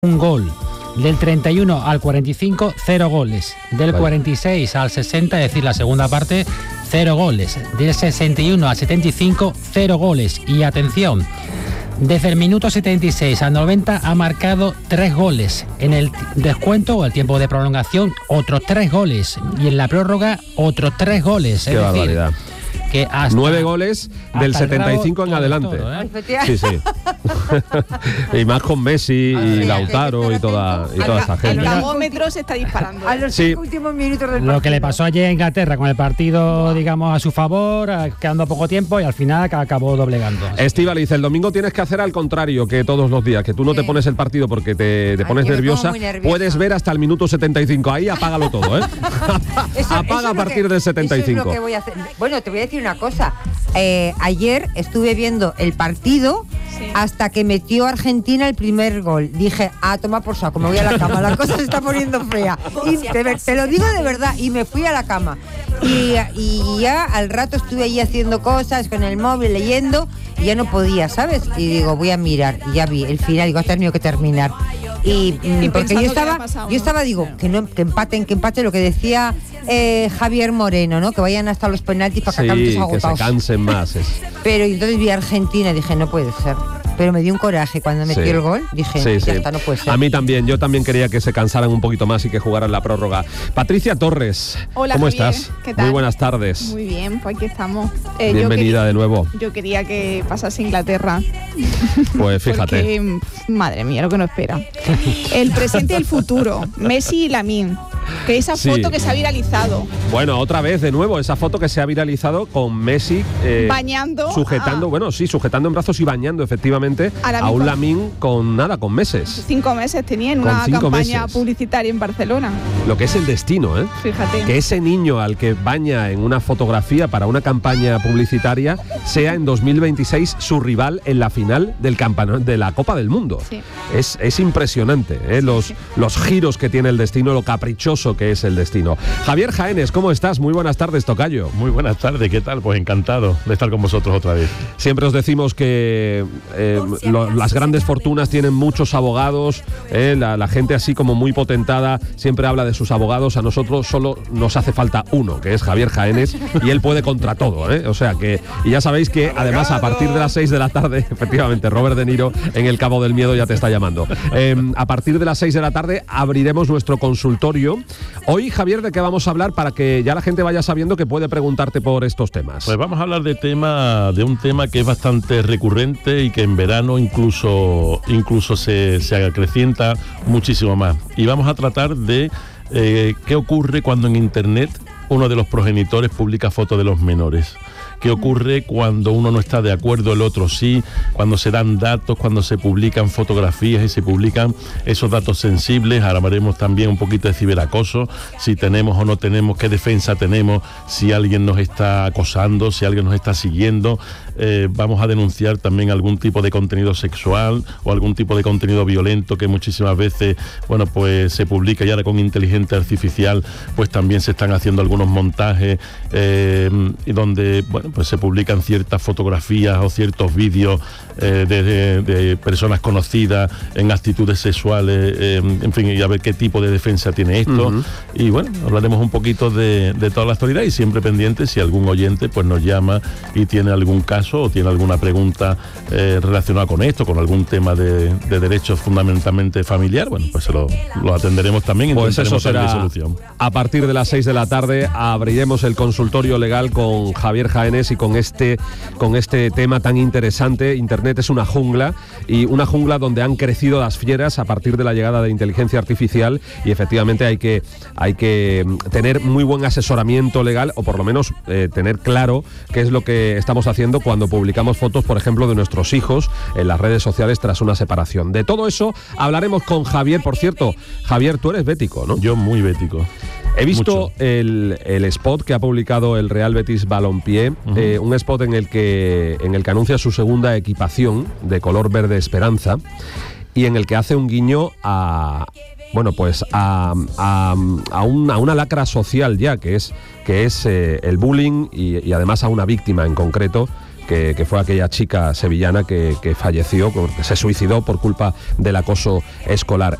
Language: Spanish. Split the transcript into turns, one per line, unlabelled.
un gol. Del 31 al 45, 0 goles. Del 46 al 60, es decir, la segunda parte, 0 goles. Del 61 al 75, 0 goles. Y atención, desde el minuto 76 al 90 ha marcado 3 goles. En el descuento o el tiempo de prolongación, otros 3 goles. Y en la prórroga, otros 3 goles.
Qué barbaridad.
Que hasta
9 goles del 75 en adelante.
Todo,
Sí. Y más con Messi y Lautaro y toda esa gente.
El termómetro se está disparando.
A los 5 últimos minutos del partido.
Lo que le pasó ayer a Inglaterra con el partido, digamos, a su favor, quedando poco tiempo y al final acabó doblegando.
Estíbaliz, el domingo tienes que hacer al contrario que todos los días, que tú no te pones el partido porque te pones nerviosa. Puedes ver hasta el minuto 75. Ahí apágalo todo, ¿eh? Apaga a partir del 75.
Eso es lo que voy a hacer. Bueno, te voy a decir una cosa. Ayer estuve viendo el partido hasta que metió Argentina el primer gol. Dije, toma por saco, me voy a la cama, la cosa se está poniendo fea. Y te lo digo de verdad, y me fui a la cama. Y ya al rato estuve ahí haciendo cosas con el móvil, leyendo, y ya no podía, ¿sabes? Y digo, voy a mirar, y ya vi el final, digo, ha tenido que terminar. Y porque yo estaba, digo, que empate, lo que decía Javier Moreno, ¿no? Que vayan hasta los penaltis para que acaben agotados.
Que se cansen más.
Pero entonces vi a Argentina y dije, no puede ser. Pero me dio un coraje cuando metió el gol. Dije, ya está, no puede ser.
A mí también, yo también quería que se cansaran un poquito más y que jugaran la prórroga. Patricia Torres,
hola,
¿cómo
Javier,
estás?
¿qué tal?
Muy buenas tardes.
Muy bien, pues aquí estamos.
Bienvenida de nuevo.
Yo quería que pasase Inglaterra.
Pues fíjate.
Porque, madre mía, lo que nos espera. El presente y el futuro. Messi y Lamine. Que esa foto que se ha viralizado.
Bueno, otra vez de nuevo, esa foto que se ha viralizado con Messi
bañando.
Sujetando en brazos y bañando efectivamente a un Lamine con meses.
5 meses tenía en una campaña publicitaria en Barcelona.
Lo que es el destino, ¿eh?
Fíjate.
Que ese niño al que baña en una fotografía para una campaña publicitaria sea en 2026 su rival en la final de la Copa del Mundo.
Sí.
Es impresionante, ¿eh? Los giros que tiene el destino, lo caprichoso que es el destino. Javier Jaénes, ¿cómo estás? Muy buenas tardes, tocayo.
Muy buenas tardes, ¿qué tal? Pues encantado de estar con vosotros otra vez.
Siempre os decimos que las grandes fortunas tienen muchos abogados, la gente así como muy potentada siempre habla de sus abogados. A nosotros solo nos hace falta uno, que es Javier Jaénes, y él puede contra todo, ¿eh? O sea que, y ya sabéis que además a partir de las 6 de la tarde, efectivamente, Robert De Niro en El Cabo del Miedo ya te está llamando. A partir de las 6 de la tarde abriremos nuestro consultorio. Hoy, Javier, ¿de qué vamos a hablar para que ya la gente vaya sabiendo que puede preguntarte por estos temas?
Pues vamos a hablar de un tema que es bastante recurrente y que en verano incluso se acrecienta muchísimo más. Y vamos a tratar de qué ocurre cuando en Internet uno de los progenitores publica fotos de los menores. ¿Qué ocurre cuando uno no está de acuerdo, el otro sí? Cuando se dan datos, cuando se publican fotografías y se publican esos datos sensibles. Ahora veremos también un poquito de ciberacoso, si tenemos o no tenemos, qué defensa tenemos, si alguien nos está acosando, si alguien nos está siguiendo. Vamos a denunciar también algún tipo de contenido sexual o algún tipo de contenido violento que muchísimas veces, bueno, pues se publica, y ahora con inteligencia artificial pues también se están haciendo algunos montajes y donde, bueno, pues se publican ciertas fotografías o ciertos vídeos de personas conocidas en actitudes sexuales, en fin, y a ver qué tipo de defensa tiene esto. Uh-huh. Y bueno, hablaremos un poquito de toda la actualidad, y siempre pendiente si algún oyente pues nos llama y tiene algún caso o tiene alguna pregunta relacionada con esto, con algún tema de derechos fundamentalmente familiar, bueno, pues lo atenderemos también y
pues eso será
solución.
A partir de las 6 de la tarde abriremos el consultorio legal con Javier Jaénes y con este tema tan interesante. Internet es una jungla, y una jungla donde han crecido las fieras a partir de la llegada de inteligencia artificial, y efectivamente hay que tener muy buen asesoramiento legal, o por lo menos tener claro qué es lo que estamos haciendo cuando publicamos fotos, por ejemplo, de nuestros hijos en las redes sociales tras una separación. De todo eso hablaremos con Javier. Por cierto, Javier, tú eres bético, ¿no?
Yo muy bético.
He visto el spot que ha publicado el Real Betis Balompié, un spot en el que anuncia su segunda equipación de color verde esperanza, y en el que hace un guiño a una lacra social ya, que es el bullying, y además a una víctima en concreto, que fue aquella chica sevillana que falleció, que se suicidó por culpa del acoso escolar.